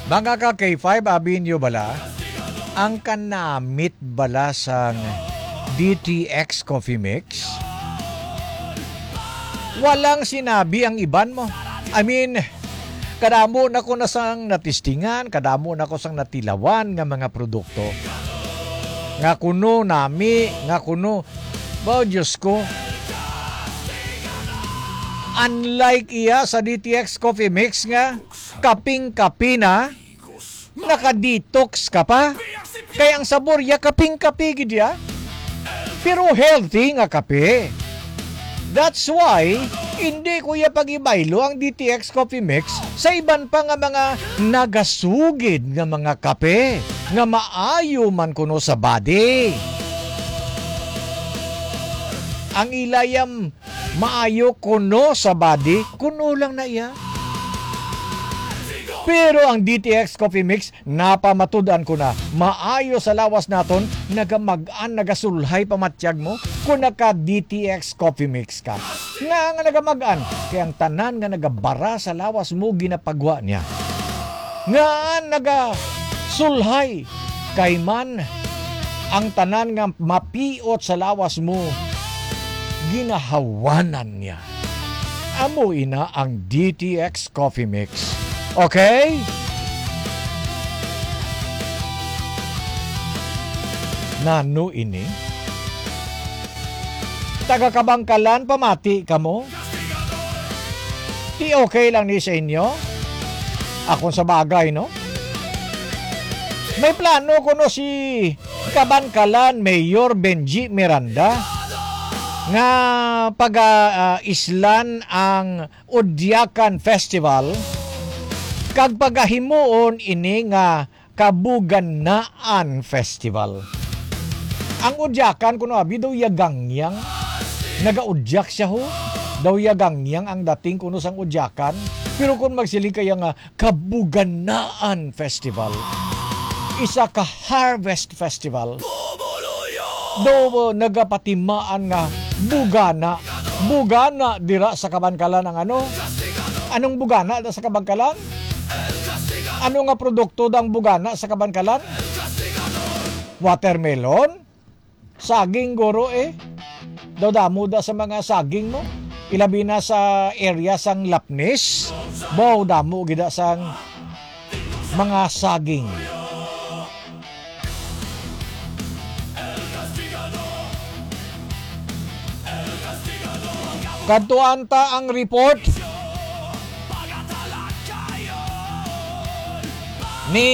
Mga ka K5 abinyo bala, ang kanamit bala sang DTX Coffee Mix. Walang sinabi ang iban mo. I mean, kadamo na ko na sang natistingan, kadamo na ko sang natilawan nga mga produkto. Nga kuno nami, nga kuno, bao Diyos ko, unlike iya sa DTX Coffee Mix nga, kaping-kapi na, naka-detox ka pa. Kaya ang sabor ya kaping-kapi gid ya. Pero healthy nga kape. That's why, hindi ko ya pagibaylo ang DTX Coffee Mix sa iban pa nga mga nagasugid nga mga kape nga maayo man kuno sa body. Ang ilayam maayo kuno sa body, kuno lang na iya. Pero ang DTX Coffee Mix, napamatudan ko na, maayo sa lawas naton, nagamagaan, nagasulhay pamatyag mo, kung naka-DTX Coffee Mix ka. Nga nagamagaan, kaya ang tanan nga nagabara sa lawas mo, ginapagwa niya. Nga nagasulhay, kay man, ang tanan nga mapiot sa lawas mo, ginahawanan niya. Amoy na ang DTX Coffee Mix. Okay? Nano ini? Taga-Kabangkalan, pamati ka mo? Di okay lang ni sa inyo? Ako sa bagay, no? May plano ko no si Kabangkalan Mayor Benji Miranda nga pag-islan ang Udyakan Festival kag pagahimuon ini nga Kabuganaan Festival. Ang udyakan kuno abi daw yagangyang nagaudyak siya ho. Daw yagangyang ang dating kuno sang udyakan. Pero kung magsiling kaya nga Kabuganaan Festival, isa ka harvest festival. Daw nagapatimaan nga bugana. Bugana dira sa Kabangkalan ang ano? Anong bugana da sa Kabangkalan? Ano nga produkto dang bugana sa Kabangkalan? Watermelon? Saging goro eh. Daw damo da sa mga saging mo. Ilabi na sa area sang Lapnis. Baw damo gida sang mga saging. Kadtuan ta ang report ni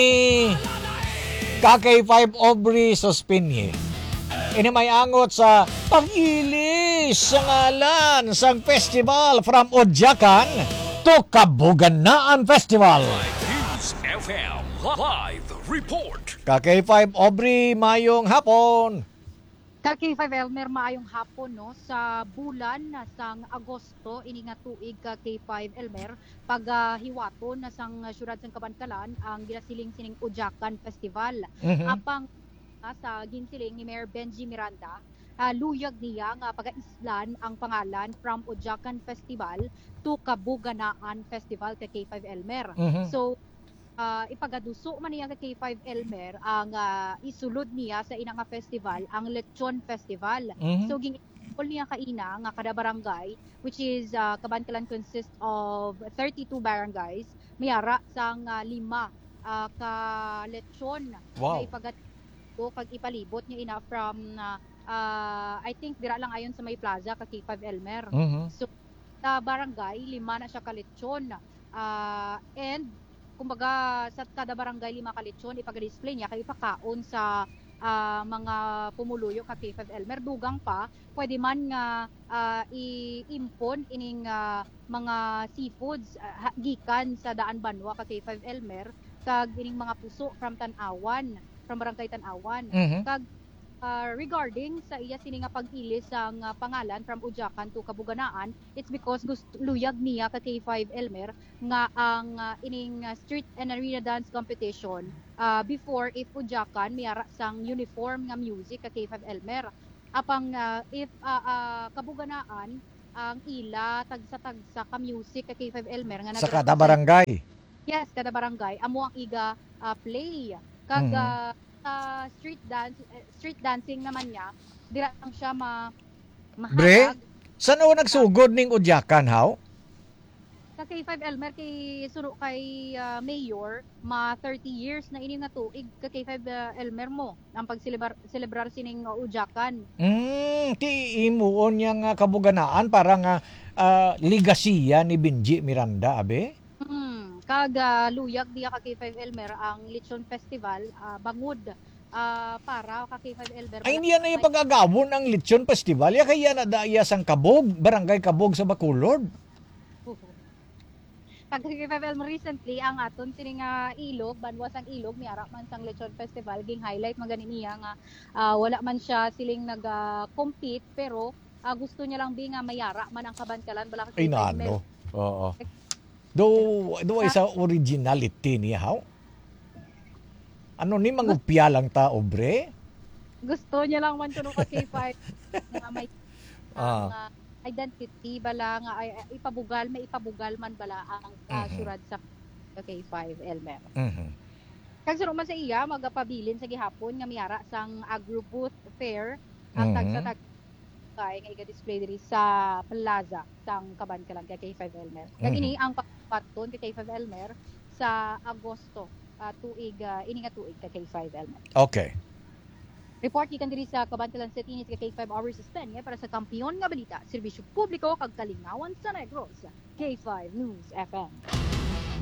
KK5 Aubrey Sospinye. Ini may angot sa pag-ilis sa ngalan sang festival from Udyakan to Kabuganaan Festival. FM Live Report. KK5 Aubrey, mayong hapon. K5 Elmer, maayong hapon no sa bulan na sang Agosto ini nga tuig ka K5 Elmer paghiwaton na sang syudad sang Kabangkalan ang ginasiling sining Udyakan Festival. Apang sa ginsiling ni Mayor Benji Miranda, luyag niya nga pag-islan ang pangalan from Udyakan Festival to Kabuganaan Festival ka K5 Elmer. So ipagaduso man niya kay K5 Elmer ang isulod niya sa ina nga festival ang Lechon Festival. So gingol niya kaina nga kada barangay which is Kabangkalan consists of 32 barangays mayara sang 5 ka lechon. Wow. Na ipagaduso kag ipalibot niya ina from I think dira lang ayon sa may plaza ka K5 Elmer. So sa barangay 5 na siya ka lechon and kumbaga sa kada barangay 5 ka lechon ipag-display niya kay ipakaon sa mga pumuluyo ka K5 Elmer. Dugang pa pwede man nga i-impon ining mga seafoods gikan sa Daan Banwa ka K5 Elmer kag ining mga puso from Tanawan, from barangay Tanawan. Kag regarding sa iya sini nga pag-ilis ang pangalan from Udyakan to Kabuganaan, it's because luyag niya ka K5 Elmer nga ang ining street and arena dance competition before if Udyakan miyara sang uniform nga music ka K5 Elmer. Apang if Kabuganaan ang ila tagsa-tagsa ka music ka K5 Elmer nga Sa kada barangay. Yes, kada barangay amo ang iga play. Kag street dancing naman niya, dira lang siya Bre, mahatag saan o nagsugod ning udyakan, haw? sa K5 Elmer kay suno kay mayor 30 years na ini nga tuig ka K5 Elmer mo ang pagselebrar sining udyakan. Ti imuon niya nga kabuganaan para nga ligasiya ni Benji Miranda, abe? Kag luyag diya ka K5 Elmer ang Lechon Festival bangod para ka K5 Elmer. Ay, hindi na yung pag-agawon ang Lechon Festival. Ya kaya na daya sang Kabog, Barangay Kabog sa Bacolod. Kag K5 Elmer recently ang aton sining ilog, banwas ang ilog miara man sang Lechon Festival ging highlight magani niya nga wala man siya siling nag-compete pero gusto niya lang nga mayara man ang kabankalan bala ka Ay, K5 Elmer. nano. Oo. Do ay sa originality niya, haw? Ano ni mangupya lang ta, bre? Gusto niya lang man kuno ka K5 nga may identity bala nga may ipabugal man bala ang syurad sa K5 Elmer. Kag sino man sa iya magapabilin sa gihapon nga miyara sang Agrobooth Fair ang tagsa kay nga iga-display diri sa plaza sang Kabankalan kay K5 Elmer. Kag ini ang paton kay K5 Elmer sa Agosto tuig ini nga tuig kay K5 Elmer. Okay. Report gikan diri sa Cabanatuan City ni K5 Hours Spenya para sa kampiyon nga balita, serbisyo publiko kag kalingawan sa Negros. K5 News FM.